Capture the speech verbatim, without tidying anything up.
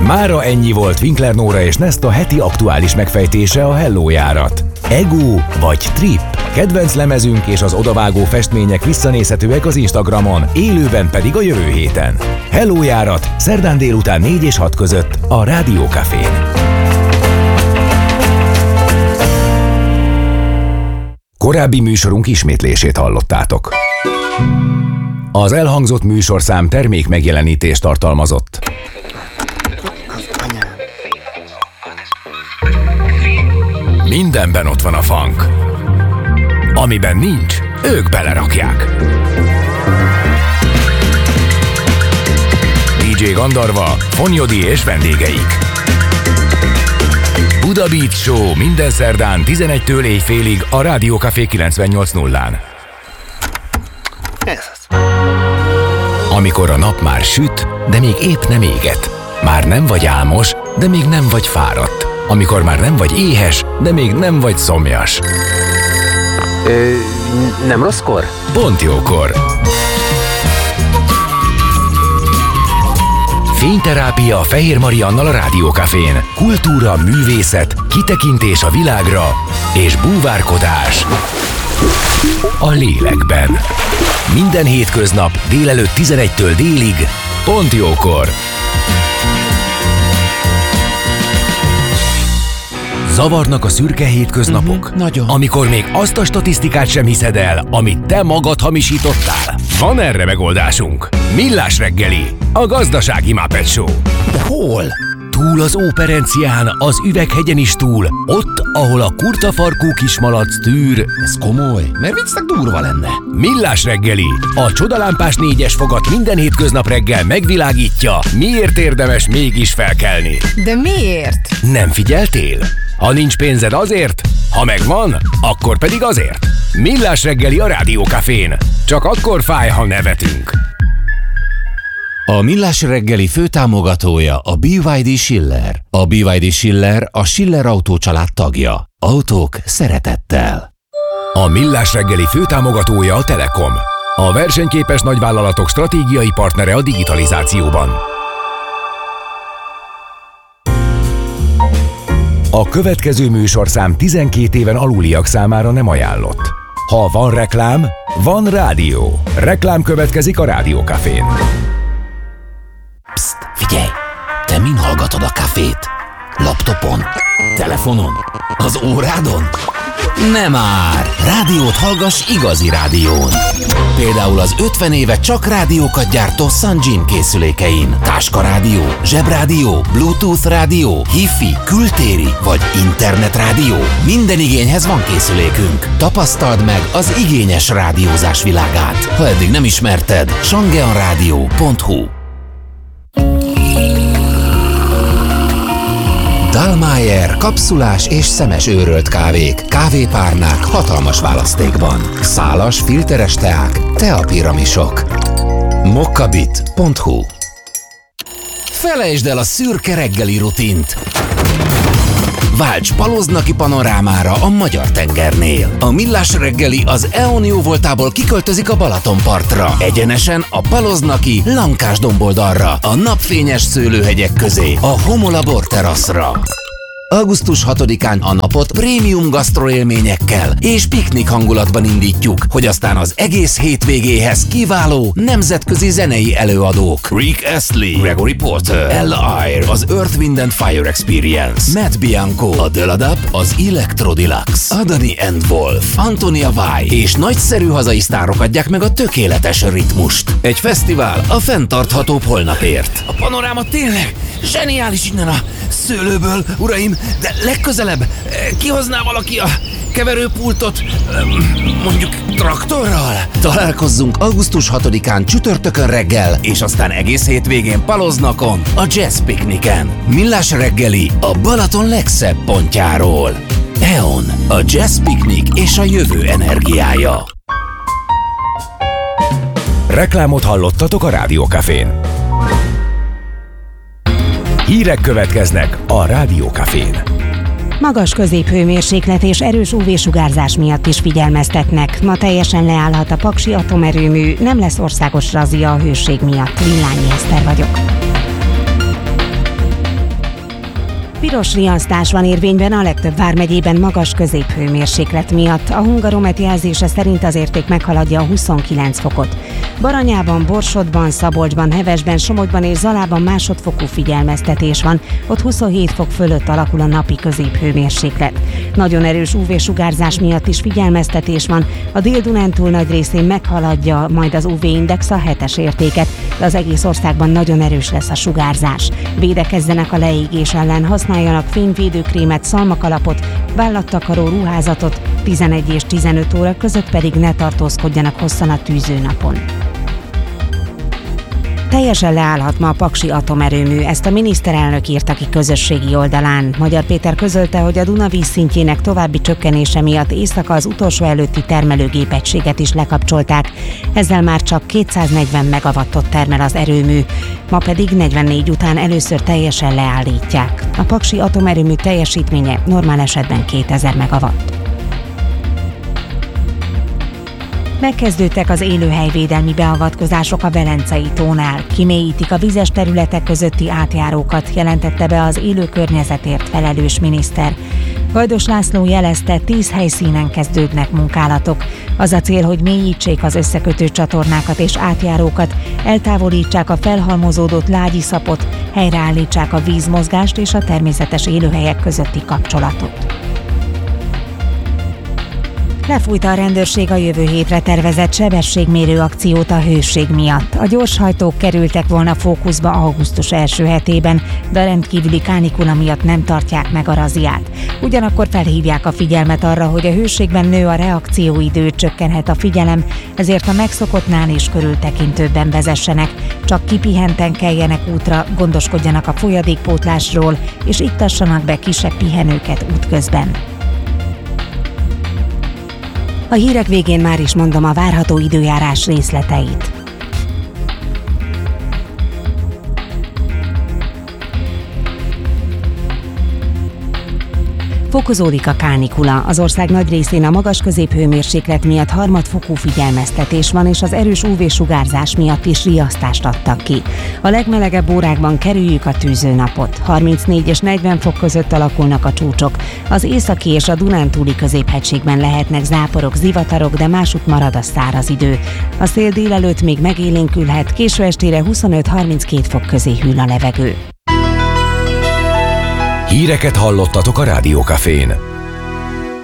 Mára ennyi volt Winkler Nóra és Nesta heti aktuális megfejtése a Hello járat. Ego vagy Trip? Kedvenc lemezünk és az odavágó festmények visszanézhetőek az Instagramon, élőben pedig a jövő héten. Hello járat, szerdán délután négy és hat között a Rádió Cafén. Korábbi műsorunk ismétlését hallottátok. Az elhangzott műsorszám termék megjelenítést tartalmazott. Mindenben ott van a funk. Amiben nincs, ők belerakják. dé dzsé Gandarva, Fonyodi és vendégeik. Buda Beat Show minden szerdán tizenegytől éjfélig a Rádió Café kilencvennyolc nullán. Ez az. Amikor a nap már süt, de még épp nem éget. Már nem vagy álmos, de még nem vagy fáradt. Amikor már nem vagy éhes, de még nem vagy szomjas. Ö, nem rosszkor? Pont jókor. Fényterápia Fehér Mariannal a Rádió Cafén. Kultúra, művészet, kitekintés a világra és búvárkodás a lélekben. Minden hétköznap délelőtt tizenegytől délig, pont jókor. Zavarnak a szürke hétköznapok? Uh-huh, nagyon. Amikor még azt a statisztikát sem hiszed el, amit te magad hamisítottál? Van erre megoldásunk. Millás reggeli, a gazdasági Muppet Show. De hol? Túl az Óperencián, az Üveghegyen is túl, ott, ahol a kurtafarkú kismalac tűr. Ez komoly, mert viccnek durva lenne. Millás reggeli, a csodalámpás négyes fogat minden hétköznap reggel megvilágítja, miért érdemes mégis felkelni. De miért? Nem figyeltél? Ha nincs pénzed azért, ha megvan, akkor pedig azért. Millás reggeli a Rádió Cafén. Csak akkor fáj, ha nevetünk. A Millás reggeli főtámogatója a bé vé dé Schiller. A bé vé dé Schiller a Schiller Autó család tagja. Autók szeretettel. A Millás reggeli főtámogatója a Telekom. A versenyképes nagyvállalatok stratégiai partnere a digitalizációban. A következő műsorszám tizenkét éven aluliak számára nem ajánlott. Ha van reklám, van rádió. Reklám következik a Rádió Cafén. Psst, figyelj! Te min hallgatod a kafét? Laptopon? Telefonon? Az órádon? Nem már! Rádiót hallgass igazi rádión. Például az ötven éve csak rádiókat gyártó Sunjin készülékein. Táskarádió, zsebrádió, Bluetooth rádió, Hi-Fi, kültéri vagy internetrádió. Minden igényhez van készülékünk. Tapasztald meg az igényes rádiózás világát. Ha eddig nem ismerted, sangeanradio pont hu. Dallmayr kapszulás és szemes őrölt kávék, kávépárnák hatalmas választékban. Szálas, filteres teák, teapiramisok. mokkabit pont hu. Felejtsd el a szürke reggeli rutint. Válts Paloznaki panorámára a Magyar-tengernél. A Millás reggeli az é o en jóvoltából kiköltözik a Balatonpartra. Egyenesen a Paloznaki Lankás domboldalra, a napfényes szőlőhegyek közé, a Homola borteraszra. augusztus hatodikán a napot prémium gasztroélményekkel és piknik hangulatban indítjuk, hogy aztán az egész hétvégéhez kiváló nemzetközi zenei előadók. Rick Astley, Gregory Porter, Ella Eyre, az Earth, Wind and Fire Experience, Matt Bianco, a Deladap, az Electro Deluxe, Adani and Wolf, Antonia Vai és nagyszerű hazai sztárok adják meg a tökéletes ritmust. Egy fesztivál a fenntarthatóbb holnapért. A panoráma tényleg zseniális innen a szőlőből, uraim, de legközelebb kihozná valaki a keverőpultot, mondjuk traktorral? Találkozzunk augusztus hatodikán csütörtökön reggel, és aztán egész hétvégén Paloznakon, a Jazz Pikniken. Millás reggeli a Balaton legszebb pontjáról. é o en, a Jazz Piknik és a jövő energiája. Reklámot hallottatok a Rádió Cafén. Hírek következnek a Rádió Cafén. Magas középhőmérséklet és erős ú vé-sugárzás miatt is figyelmeztetnek. Ma teljesen leállhat a Paksi atomerőmű, nem lesz országos razzia a hőség miatt. Villányi Eszter vagyok. Piros riasztás van érvényben a legtöbb vármegyében magas középhőmérséklet miatt. A Hungaromet jelzése szerint az érték meghaladja a huszonkilenc fokot. Baranyában, Borsodban, Szabolcsban, Hevesben, Somogyban és Zalában másodfokú figyelmeztetés van. Ott huszonhét fok fölött alakul a napi középhőmérséklet. Nagyon erős ú vé-sugárzás miatt is figyelmeztetés van. A Dél-Dunántúl nagy részén meghaladja majd az ú vé-index a hetes értéket, de az egész országban nagyon erős lesz a sugárzás. Védekezzenek a leégés ellen, használjanak fényvédőkrémet, szalmakalapot, vállattakaró ruházatot, tizenegy és tizenöt óra között pedig ne tartózkodjanak hosszan a tűzőnapon. Teljesen leállhat ma a paksi atomerőmű, ezt a miniszterelnök írta ki közösségi oldalán. Magyar Péter közölte, hogy a Duna vízszintjének további csökkenése miatt éjszaka az utolsó előtti termelőgépegységet is lekapcsolták. Ezzel már csak kétszáznegyven megawattot termel az erőmű, ma pedig negyvennégy után először teljesen leállítják. A paksi atomerőmű teljesítménye normál esetben kétezer megawatt. Megkezdődtek az élőhelyvédelmi beavatkozások a Velencei tónál. Kimélyítik a vizes területek közötti átjárókat, jelentette be az élő környezetért felelős miniszter. Gajdos László jelezte, tíz helyszínen kezdődnek munkálatok. Az a cél, hogy mélyítsék az összekötő csatornákat és átjárókat, eltávolítsák a felhalmozódott lágyiszapot, helyreállítsák a vízmozgást és a természetes élőhelyek közötti kapcsolatot. Lefújta a rendőrség a jövő hétre tervezett sebességmérő akciót a hőség miatt. A gyorshajtók kerültek volna fókuszba augusztus első hetében, de a rendkívüli kánikula miatt nem tartják meg a raziát. Ugyanakkor felhívják a figyelmet arra, hogy a hőségben nő a reakcióidő, csökkenhet a figyelem, ezért a megszokottnál is körültekintőbben vezessenek. Csak kipihenten keljenek útra, gondoskodjanak a folyadékpótlásról, és iktassanak be kisebb pihenőket útközben. A hírek végén már is mondom a várható időjárás részleteit. Fokozódik a kánikula. Az ország nagy részén a magas középhőmérséklet miatt harmadfokú figyelmeztetés van, és az erős ú vé-sugárzás miatt is riasztást adtak ki. A legmelegebb órákban kerüljük a tűzőnapot. harmincnégy és negyven fok között alakulnak a csúcsok. Az északi és a Dunántúli középhegységben lehetnek záporok, zivatarok, de másutt marad a száraz idő. A szél délelőtt még megélénkülhet, késő estére huszonöt-harminckét fok közé hűl a levegő. Híreket hallottatok a Rádió Cafén.